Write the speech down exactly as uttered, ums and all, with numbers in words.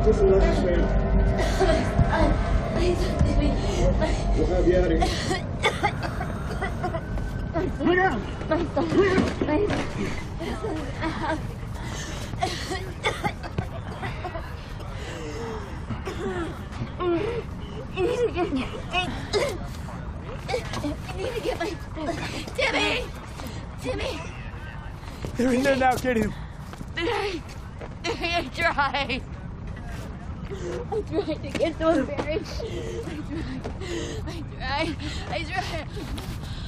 Just relax, man. We'll have you out of here. Lay down! Lay down! You need to get... I need to get my... Timmy! Timmy! They're in there now, get him. I, I tried. I tried to get to him, Barry. I tried. I tried. I tried.